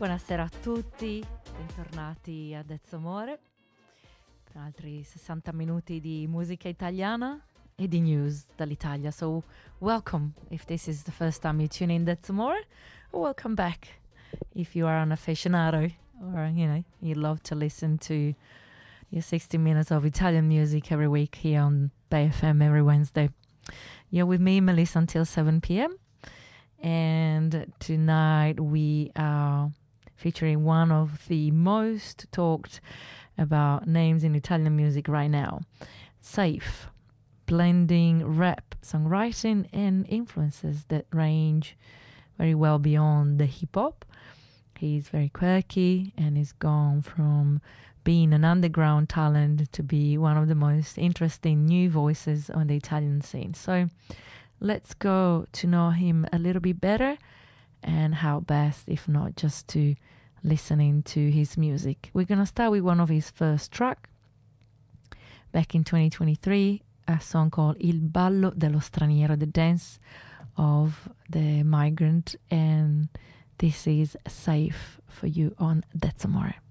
Buonasera a tutti, bentornati a Dezzo Amore per altri 60 minuti di musica italiana e di news dall'Italia. So welcome if this is the first time you tune in Dezzo Amore, or welcome back if you are an aficionado or you love to listen to your 60 minutes of Italian music every week here on Bay FM every Wednesday. You're with me, Melissa, until 7 p.m. And tonight we are featuring one of the most talked about names in Italian music right now. Saif, blending rap, songwriting and influences that range very well beyond the hip-hop. He's very quirky and he's gone from being an underground talent to be one of the most interesting new voices on the Italian scene. So let's go to know him a little bit better, and how best if not just to listening to his music. We're going to start with one of his first track back in 2023, a song called Il ballo dello straniero, the dance of the migrant, and this is Saif for you on Dezzo Amore.